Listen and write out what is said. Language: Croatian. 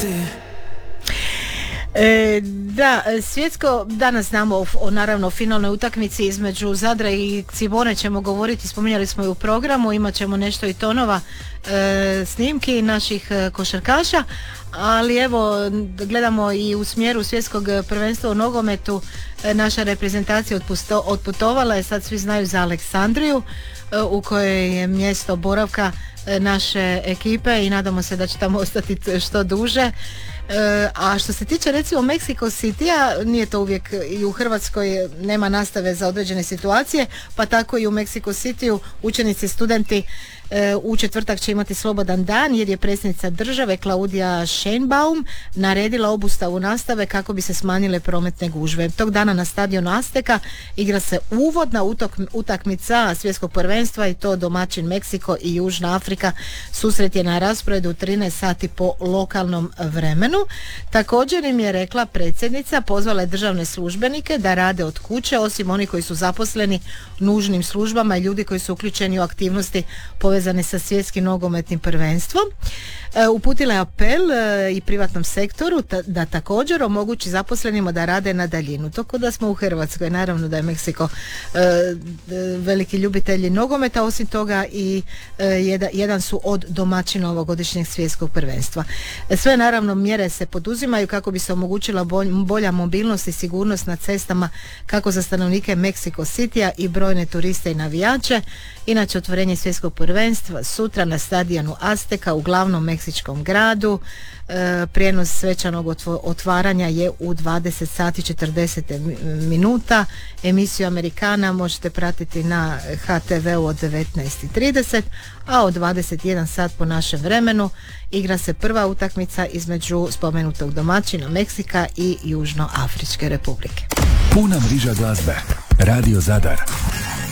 Da, svjetsko, danas znamo o naravno finalnoj utakmici između Zadra i Cibone ćemo govoriti, spominjali smo i u programu, imat ćemo nešto i tonova snimki naših košarkaša, ali evo gledamo i u smjeru svjetskog prvenstva u nogometu. Naša reprezentacija otputovala je, sad svi znaju za Aleksandriju u kojoj je mjesto boravka naše ekipe i nadamo se da će tamo ostati što duže. A što se tiče recimo Mexico Citya, nije to uvijek, i u Hrvatskoj nema nastave za određene situacije, pa tako i u Mexico Cityu učenici, studenti u četvrtak će imati slobodan dan jer je predsjednica države Claudia Sheinbaum naredila obustavu nastave kako bi se smanjile prometne gužve. Tog dana na stadionu Azteka igra se uvodna utakmica svjetskog prvenstva i to domaćin Meksiko i Južna Afrika. Susret je na rasporedu u 13 sati po lokalnom vremenu. Također im je rekla predsjednica, pozvala je državne službenike da rade od kuće, osim onih koji su zaposleni nužnim službama i ljudi koji su uključeni u aktivnosti povezane sa svjetskim nogometnim prvenstvom. Uputila je apel i privatnom sektoru da također omogući zaposlenima da rade na daljinu. To kod da smo u Hrvatskoj, naravno da je Meksiko veliki ljubitelji nogometa, osim toga i jedan su od domaćina ovogodišnjeg svjetskog prvenstva. Sve naravno mjere se poduzimaju kako bi se omogućila bolja mobilnost i sigurnost na cestama kako za stanovnike Mexico Citya i brojne turiste i navijače. Inače, otvorenje svjetskog prvenstva sutra na stadionu Azteka u glavnom meksičkom gradu. Prijenos svečanog otvaranja je u 20 sati 40 minuta. Emisiju Amerikana možete pratiti na HTV-u od 19:30, a od 21 sat po našem vremenu igra se prva utakmica između spomenutog domaćina Meksika i Južnoafričke republike. Puna mriža glazbe. Radio Zadar